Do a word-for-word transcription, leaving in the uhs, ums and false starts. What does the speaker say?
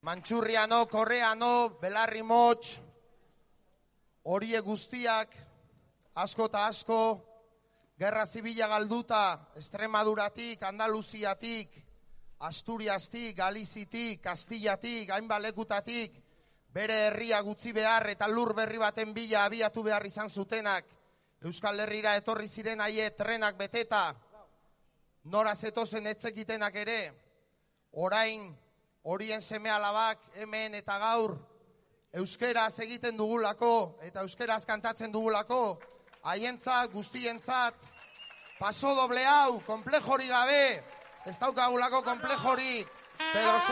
Mantxurriano, Korreano, Belarri Motx, horiek guztiak, asko eta asko, gerra zibila galduta, Estremaduratik, Andaluziatik, Asturiastik, Galizitik, Kastillatik, hainbat lekutatik, bere herria gutzi behar eta lur berri baten bila abiatu behar izan zutenak, Euskal Herrira etorri ziren haie trenak beteta, nora zetozen etzekitenak ere, orain horien seme alabak hemen eta gaur, euskeraz egiten dugulako eta euskeraz kantatzen dugulako, haientzat, guztientzat, paso doble hau, konplejori gabe, ez daukagulako konplejorik, Pedro